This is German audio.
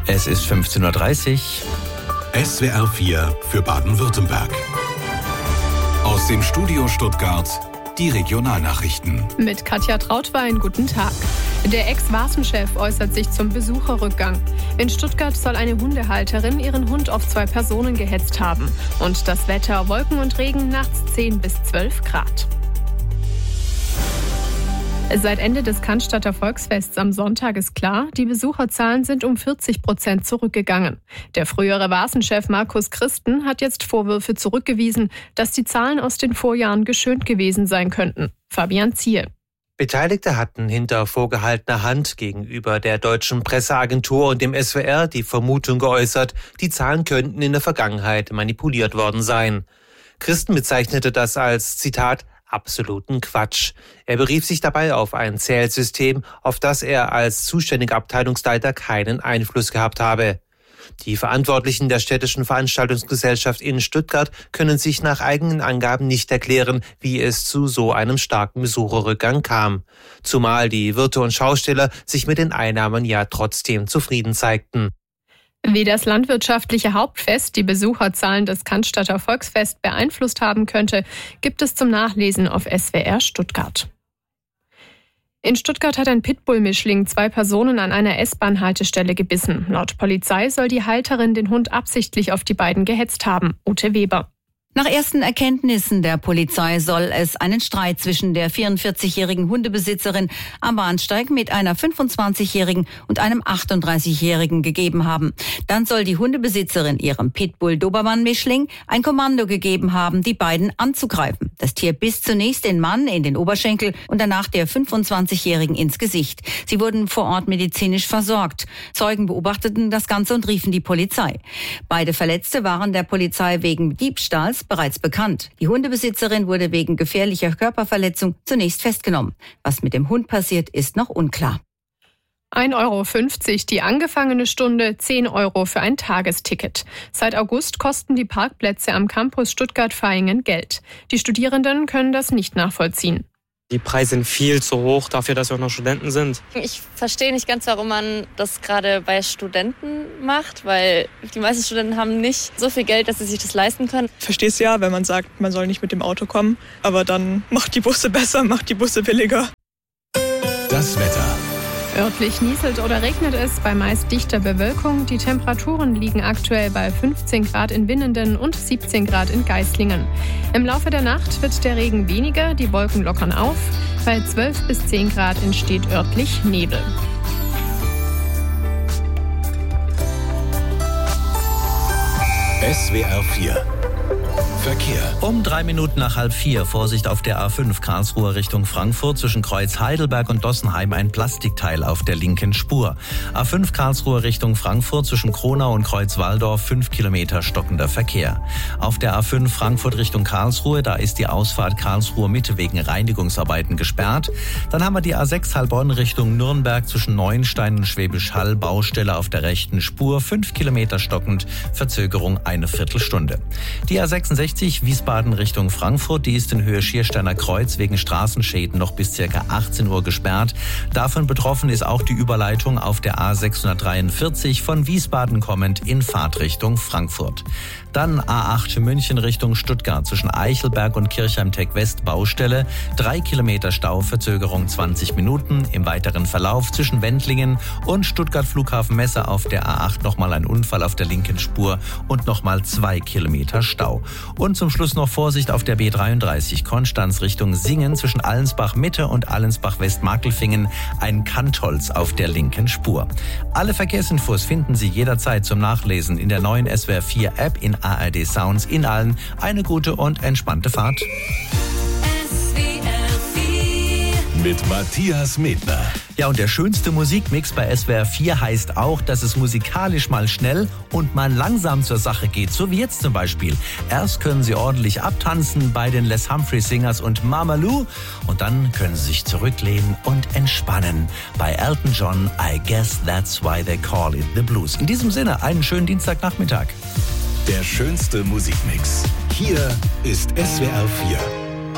Es ist 15:30 Uhr. SWR 4 für Baden-Württemberg. Aus dem Studio Stuttgart die Regionalnachrichten. Mit Katja Trautwein, guten Tag. Der Ex-Wasen-Chef äußert sich zum Besucherrückgang. In Stuttgart soll eine Hundehalterin ihren Hund auf 2 Personen gehetzt haben. Und das Wetter: Wolken und Regen, nachts 10 bis 12 Grad. Seit Ende des Cannstatter Volksfests am Sonntag ist klar, die Besucherzahlen sind um 40% zurückgegangen. Der frühere Wasen-Chef Markus Christen hat jetzt Vorwürfe zurückgewiesen, dass die Zahlen aus den Vorjahren geschönt gewesen sein könnten. Fabian Ziel. Beteiligte hatten hinter vorgehaltener Hand gegenüber der deutschen Presseagentur und dem SWR die Vermutung geäußert, die Zahlen könnten in der Vergangenheit manipuliert worden sein. Christen bezeichnete das als, Zitat, absoluten Quatsch. Er berief sich dabei auf ein Zählsystem, auf das er als zuständiger Abteilungsleiter keinen Einfluss gehabt habe. Die Verantwortlichen der städtischen Veranstaltungsgesellschaft in Stuttgart können sich nach eigenen Angaben nicht erklären, wie es zu so einem starken Besucherrückgang kam. Zumal die Wirte und Schausteller sich mit den Einnahmen ja trotzdem zufrieden zeigten. Wie das landwirtschaftliche Hauptfest die Besucherzahlen des Cannstatter Volksfest beeinflusst haben könnte, gibt es zum Nachlesen auf SWR Stuttgart. In Stuttgart hat ein Pitbull-Mischling 2 Personen an einer S-Bahn-Haltestelle gebissen. Laut Polizei soll die Halterin den Hund absichtlich auf die beiden gehetzt haben. Ute Weber. Nach ersten Erkenntnissen der Polizei soll es einen Streit zwischen der 44-jährigen Hundebesitzerin am Bahnsteig mit einer 25-jährigen und einem 38-jährigen gegeben haben. Dann soll die Hundebesitzerin ihrem Pitbull-Dobermann-Mischling ein Kommando gegeben haben, die beiden anzugreifen. Das Tier biss zunächst den Mann in den Oberschenkel und danach der 25-jährigen ins Gesicht. Sie wurden vor Ort medizinisch versorgt. Zeugen beobachteten das Ganze und riefen die Polizei. Beide Verletzte waren der Polizei wegen Diebstahls bereits bekannt. Die Hundebesitzerin wurde wegen gefährlicher Körperverletzung zunächst festgenommen. Was mit dem Hund passiert, ist noch unklar. 1,50 € die angefangene Stunde, 10 € für ein Tagesticket. Seit August kosten die Parkplätze am Campus Stuttgart-Vaihingen Geld. Die Studierenden können das nicht nachvollziehen. Die Preise sind viel zu hoch dafür, dass wir auch noch Studenten sind. Ich verstehe nicht ganz, warum man das gerade bei Studenten macht, weil die meisten Studenten haben nicht so viel Geld, dass sie sich das leisten können. Ich verstehe es ja, wenn man sagt, man soll nicht mit dem Auto kommen, aber dann macht die Busse besser, macht die Busse billiger. Das Wetter. Örtlich nieselt oder regnet es bei meist dichter Bewölkung. Die Temperaturen liegen aktuell bei 15 Grad in Winnenden und 17 Grad in Geislingen. Im Laufe der Nacht wird der Regen weniger, die Wolken lockern auf. Bei 12 bis 10 Grad entsteht örtlich Nebel. SWR 4 Verkehr. Um 3 Minuten nach 3:30 Vorsicht auf der A5 Karlsruhe Richtung Frankfurt zwischen Kreuz Heidelberg und Dossenheim ein Plastikteil auf der linken Spur. A5 Karlsruhe Richtung Frankfurt zwischen Kronau und Kreuz Walldorf 5 Kilometer stockender Verkehr. Auf der A5 Frankfurt Richtung Karlsruhe, da ist die Ausfahrt Karlsruhe Mitte wegen Reinigungsarbeiten gesperrt. Dann haben wir die A6 Heilbronn Richtung Nürnberg zwischen Neuenstein und Schwäbisch Hall, Baustelle auf der rechten Spur, 5 Kilometer stockend, Verzögerung eine Viertelstunde. Die A66 Wiesbaden Richtung Frankfurt, die ist in Höhe Schiersteiner Kreuz wegen Straßenschäden noch bis ca. 18 Uhr gesperrt. Davon betroffen ist auch die Überleitung auf der A643 von Wiesbaden kommend in Fahrtrichtung Frankfurt. Dann A8 München Richtung Stuttgart zwischen Eichelberg und Kirchheim-Tech-West Baustelle. 3 Kilometer Stau, Verzögerung 20 Minuten. Im weiteren Verlauf zwischen Wendlingen und Stuttgart Flughafen Messe auf der A8 nochmal ein Unfall auf der linken Spur und nochmal 2 Kilometer Stau. Und zum Schluss noch Vorsicht auf der B33 Konstanz Richtung Singen zwischen Allensbach Mitte und Allensbach West-Markelfingen. Ein Kantholz auf der linken Spur. Alle Verkehrsinfos finden Sie jederzeit zum Nachlesen in der neuen SWR 4 App in ARD Sounds. In allen eine gute und entspannte Fahrt. Mit Matthias Medner. Ja, und der schönste Musikmix bei SWR 4 heißt auch, dass es musikalisch mal schnell und mal langsam zur Sache geht. So wie jetzt zum Beispiel. Erst können Sie ordentlich abtanzen bei den Les Humphreys Singers und Mama Lou. Und dann können Sie sich zurücklehnen und entspannen bei Elton John, I Guess That's Why They Call It The Blues. In diesem Sinne, einen schönen Dienstagnachmittag. Der schönste Musikmix. Hier ist SWR 4.